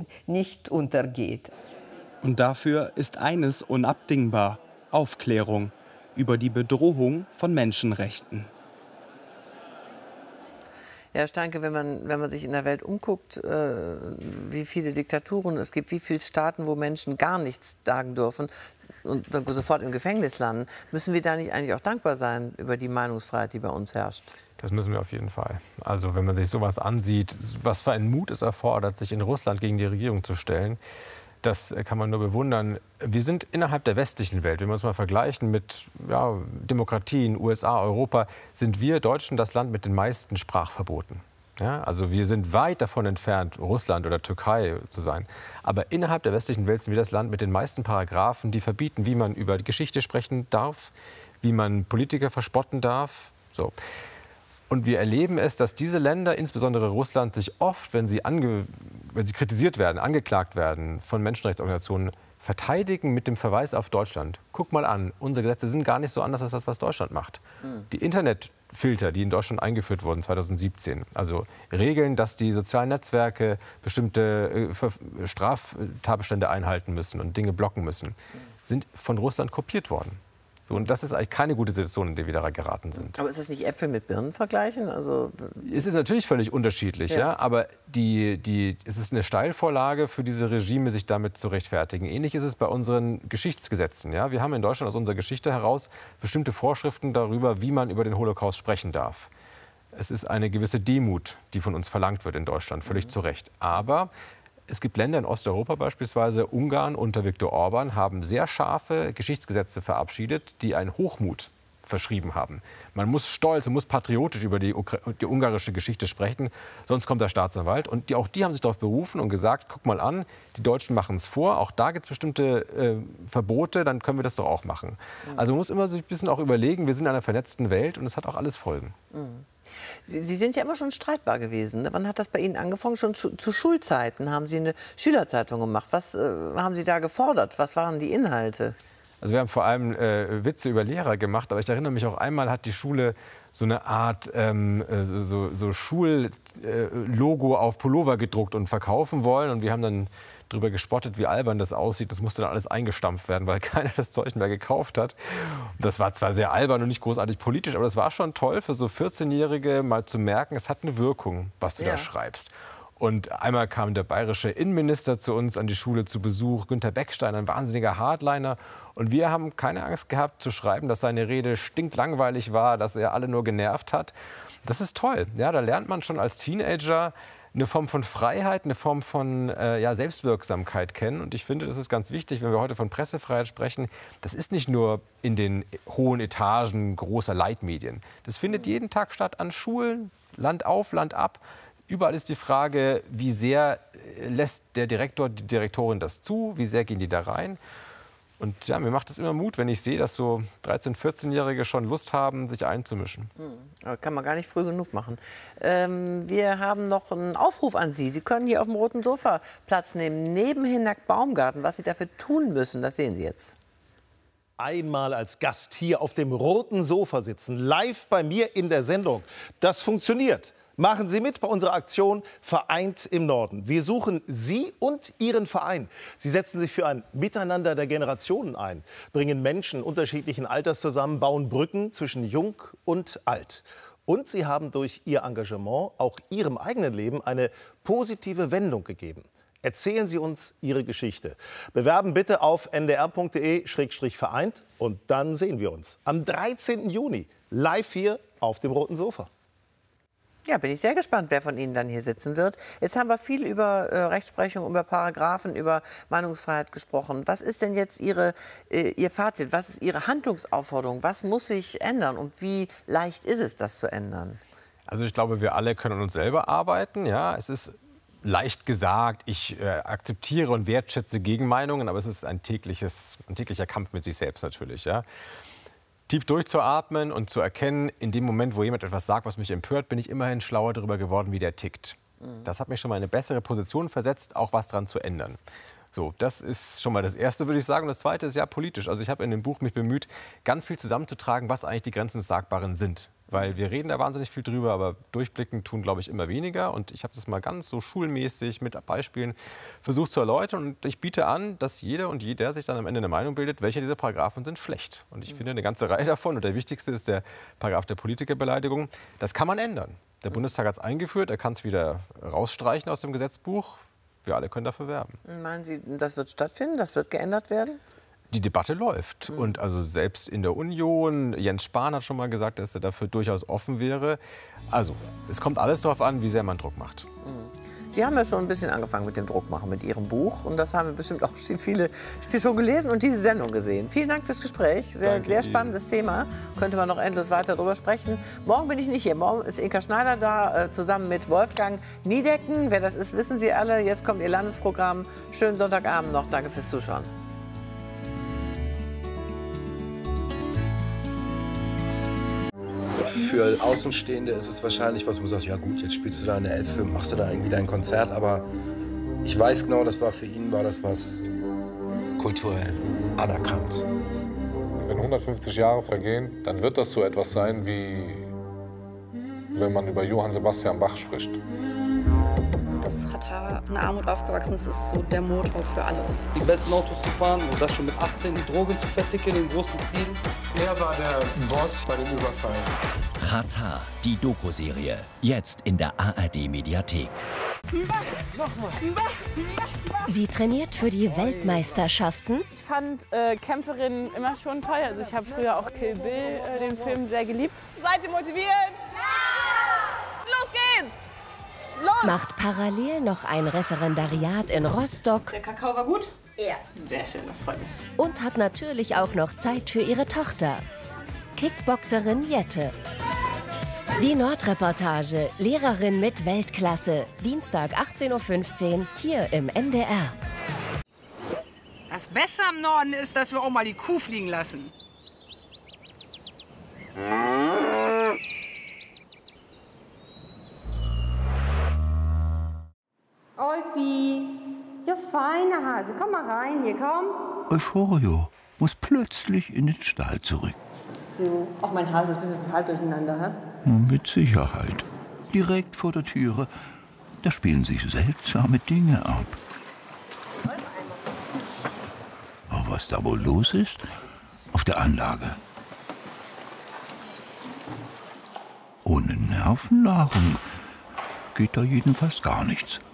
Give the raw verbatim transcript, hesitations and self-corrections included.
nicht untergeht. Und dafür ist eines unabdingbar: Aufklärung über die Bedrohung von Menschenrechten. Ja, Herr Steinke, wenn man, wenn man sich in der Welt umguckt, äh, wie viele Diktaturen es gibt, wie viele Staaten, wo Menschen gar nichts sagen dürfen und dann sofort im Gefängnis landen, müssen wir da nicht eigentlich auch dankbar sein über die Meinungsfreiheit, die bei uns herrscht? Das müssen wir auf jeden Fall. Also wenn man sich sowas ansieht, was für einen Mut es erfordert, sich in Russland gegen die Regierung zu stellen, das kann man nur bewundern. Wir sind innerhalb der westlichen Welt, wenn wir uns mal vergleichen mit ja, Demokratien, U S A, Europa, sind wir Deutschen das Land mit den meisten Sprachverboten. Ja, also wir sind weit davon entfernt, Russland oder Türkei zu sein. Aber innerhalb der westlichen Welt sind wir das Land mit den meisten Paragraphen, die verbieten, wie man über die Geschichte sprechen darf, wie man Politiker verspotten darf. So. Und wir erleben es, dass diese Länder, insbesondere Russland, sich oft, wenn sie, ange, wenn sie kritisiert werden, angeklagt werden von Menschenrechtsorganisationen, verteidigen mit dem Verweis auf Deutschland. Guck mal an, unsere Gesetze sind gar nicht so anders als das, was Deutschland macht. Mhm. Die Internetfilter, die in Deutschland eingeführt wurden zweitausendsiebzehn, also Regeln, dass die sozialen Netzwerke bestimmte äh, Straftatbestände einhalten müssen und Dinge blocken müssen, sind von Russland kopiert worden. So, und das ist eigentlich keine gute Situation, in die wir da geraten sind. Aber ist das nicht Äpfel mit Birnen vergleichen? Also es ist natürlich völlig unterschiedlich, ja. ja aber die, die, es ist eine Steilvorlage für diese Regime, sich damit zu rechtfertigen. Ähnlich ist es bei unseren Geschichtsgesetzen. Ja. Wir haben in Deutschland aus unserer Geschichte heraus bestimmte Vorschriften darüber, wie man über den Holocaust sprechen darf. Es ist eine gewisse Demut, die von uns verlangt wird in Deutschland, völlig mhm. zu Recht. Aber es gibt Länder in Osteuropa, beispielsweise Ungarn unter Viktor Orban, haben sehr scharfe Geschichtsgesetze verabschiedet, die einen Hochmut verschrieben haben. Man muss stolz, man muss patriotisch über die, die ungarische Geschichte sprechen, sonst kommt der Staatsanwalt. Und die, auch die haben sich darauf berufen und gesagt, guck mal an, die Deutschen machen es vor, auch da gibt es bestimmte äh, Verbote, dann können wir das doch auch machen. Mhm. Also man muss immer so ein bisschen auch überlegen, wir sind in einer vernetzten Welt und es hat auch alles Folgen. Mhm. Sie, Sie sind ja immer schon streitbar gewesen. Wann hat das bei Ihnen angefangen? Schon zu, zu Schulzeiten haben Sie eine Schülerzeitung gemacht. Was äh, haben Sie da gefordert? Was waren die Inhalte? Also wir haben vor allem äh, Witze über Lehrer gemacht, aber ich erinnere mich auch einmal hat die Schule so eine Art ähm, so, so Schullogo äh, auf Pullover gedruckt und verkaufen wollen und wir haben dann darüber gespottet, wie albern das aussieht. Das musste dann alles eingestampft werden, weil keiner das Zeug mehr gekauft hat. Das war zwar sehr albern und nicht großartig politisch, aber das war schon toll für so vierzehnjährige mal zu merken, es hat eine Wirkung, was du ja. da schreibst. Und einmal kam der bayerische Innenminister zu uns an die Schule zu Besuch, Günter Beckstein, ein wahnsinniger Hardliner. Und wir haben keine Angst gehabt zu schreiben, dass seine Rede stinklangweilig war, dass er alle nur genervt hat. Das ist toll. Ja, da lernt man schon als Teenager eine Form von Freiheit, eine Form von äh, ja, Selbstwirksamkeit kennen. Und ich finde, das ist ganz wichtig, wenn wir heute von Pressefreiheit sprechen. Das ist nicht nur in den hohen Etagen großer Leitmedien. Das findet jeden Tag statt an Schulen, Land auf, Land ab. Überall ist die Frage, wie sehr lässt der Direktor, die Direktorin das zu, wie sehr gehen die da rein. Und ja, mir macht es immer Mut, wenn ich sehe, dass so dreizehn-, vierzehnjährige schon Lust haben, sich einzumischen. Hm, kann man gar nicht früh genug machen. Ähm, wir haben noch einen Aufruf an Sie. Sie können hier auf dem roten Sofa Platz nehmen, neben Hinak Baumgarten. Was Sie dafür tun müssen, das sehen Sie jetzt. Einmal als Gast hier auf dem roten Sofa sitzen, live bei mir in der Sendung. Das funktioniert. Machen Sie mit bei unserer Aktion Vereint im Norden. Wir suchen Sie und Ihren Verein. Sie setzen sich für ein Miteinander der Generationen ein, bringen Menschen unterschiedlichen Alters zusammen, bauen Brücken zwischen Jung und Alt. Und Sie haben durch Ihr Engagement auch Ihrem eigenen Leben eine positive Wendung gegeben. Erzählen Sie uns Ihre Geschichte. Bewerben bitte auf n d r punkt d e Schrägstrich vereint und dann sehen wir uns am dreizehnten Juni live hier auf dem roten Sofa. Ja, bin ich sehr gespannt, wer von Ihnen dann hier sitzen wird. Jetzt haben wir viel über äh, Rechtsprechung, über Paragraphen, über Meinungsfreiheit gesprochen. Was ist denn jetzt Ihre, äh, Ihr Fazit? Was ist Ihre Handlungsaufforderung? Was muss sich ändern und wie leicht ist es, das zu ändern? Also ich glaube, wir alle können an uns selber arbeiten. Ja, es ist leicht gesagt, ich äh, akzeptiere und wertschätze Gegenmeinungen, aber es ist ein, tägliches, ein täglicher Kampf mit sich selbst natürlich. Ja. Tief durchzuatmen und zu erkennen, in dem Moment, wo jemand etwas sagt, was mich empört, bin ich immerhin schlauer darüber geworden, wie der tickt. Mhm. Das hat mich schon mal in eine bessere Position versetzt, auch was daran zu ändern. So, das ist schon mal das Erste, würde ich sagen. Und das Zweite ist ja politisch. Also ich habe in dem Buch mich bemüht, ganz viel zusammenzutragen, was eigentlich die Grenzen des Sagbaren sind. Weil wir reden da wahnsinnig viel drüber, aber durchblicken tun, glaube ich, immer weniger. Und ich habe das mal ganz so schulmäßig mit Beispielen versucht zu erläutern. Und ich biete an, dass jeder und jeder sich dann am Ende eine Meinung bildet, welche dieser Paragraphen sind schlecht. Und ich finde eine ganze Reihe davon. Und der wichtigste ist der Paragraph der Politikerbeleidigung. Das kann man ändern. Der Bundestag hat es eingeführt. Er kann es wieder rausstreichen aus dem Gesetzbuch. Wir alle können dafür werben. Meinen Sie, das wird stattfinden? Das wird geändert werden? Die Debatte läuft. Und also selbst in der Union, Jens Spahn hat schon mal gesagt, dass er dafür durchaus offen wäre. Also, es kommt alles darauf an, wie sehr man Druck macht. Sie haben ja schon ein bisschen angefangen mit dem Druck machen, mit Ihrem Buch. Und das haben wir bestimmt auch viele, viele schon gelesen und diese Sendung gesehen. Vielen Dank fürs Gespräch. Sehr, Danke sehr Ihnen. spannendes Thema. Könnte man noch endlos weiter darüber sprechen. Morgen bin ich nicht hier. Morgen ist Inka Schneider da, äh, zusammen mit Wolfgang Niedecken. Wer das ist, wissen Sie alle. Jetzt kommt Ihr Landesprogramm. Schönen Sonntagabend noch. Danke fürs Zuschauen. Für Außenstehende ist es wahrscheinlich was, wo man sagt, ja gut, jetzt spielst du da eine Elfe, machst du da irgendwie dein Konzert, aber ich weiß genau, das war für ihn, war das was kulturell anerkannt. Wenn hundertfünfzig Jahre vergehen, dann wird das so etwas sein, wie wenn man über Johann Sebastian Bach spricht. Das Ratar in Armut aufgewachsen ist, ist so der Motor für alles. Die besten Autos zu fahren und das schon mit achtzehn, die Drogen zu verticken im großen Stil. Er war der Boss bei dem Überfall. Ratar, die Doku-Serie, jetzt in der A R D-Mediathek. Sie trainiert für die Weltmeisterschaften. Ich fand äh, Kämpferinnen immer schon toll. Also ich habe früher auch Kill Bill, äh, den Film, sehr geliebt. Seid ihr motiviert? Ja! Los geht's! Los! Macht parallel noch ein Referendariat in Rostock. Der Kakao war gut? Ja. Sehr schön, das freut mich. Und hat natürlich auch noch Zeit für ihre Tochter. Kickboxerin Jette. Die Nordreportage, Lehrerin mit Weltklasse. Dienstag achtzehn Uhr fünfzehn, hier im N D R. Das Beste am Norden ist, dass wir auch mal die Kuh fliegen lassen. Eufi, ja feine Hase, komm mal rein hier, komm. Euphorio muss plötzlich in den Stall zurück. So, auch mein Hase ist ein bisschen total durcheinander, hä? Mit Sicherheit. Direkt vor der Türe. Da spielen sich seltsame Dinge ab. Aber was da wohl los ist? Auf der Anlage. Ohne Nervennahrung geht da jedenfalls gar nichts.